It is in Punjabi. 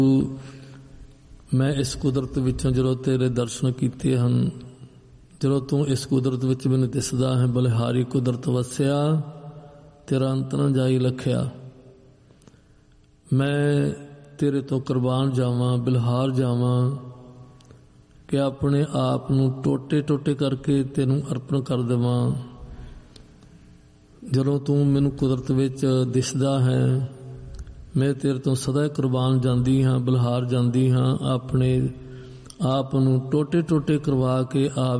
ਮੈਂ ਇਸ ਕੁਦਰਤ ਵਿੱਚੋਂ ਜਦੋਂ ਤੇਰੇ ਦਰਸ਼ਨ ਕੀਤੇ ਹਨ, ਜਦੋਂ ਤੂੰ ਇਸ ਕੁਦਰਤ ਵਿੱਚ ਮੈਨੂੰ ਦਿਸਦਾ ਹੈ, ਬਲਿਹਾਰੀ ਕੁਦਰਤ ਵਸਿਆ, ਤੇਰਾ ਅੰਤ ਨਾ ਜਾਈ ਲਖਿਆ। ਮੈਂ ਤੇਰੇ ਤੋਂ ਕੁਰਬਾਨ ਜਾਵਾਂ, ਬਿਲਹਾਰ ਜਾਵਾਂ ਕਿ ਆਪਣੇ ਆਪ ਨੂੰ ਟੋਟੇ ਟੋਟੇ ਕਰਕੇ ਤੈਨੂੰ ਅਰਪਣ ਕਰ ਦੇਵਾਂ। ਜਦੋਂ ਤੂੰ ਮੈਨੂੰ ਕੁਦਰਤ ਵਿੱਚ ਦਿਸਦਾ ਹੈ, ਮੈਂ ਤੇਰੇ ਤੋਂ ਸਦਾ ਕੁਰਬਾਨ ਜਾਂਦੀ ਹਾਂ, ਬਲਿਹਾਰ ਜਾਂਦੀ ਹਾਂ। ਆਪਣੇ ਆਪ ਨੂੰ ਟੋਟੇ ਟੋਟੇ ਕਰਵਾ ਕੇ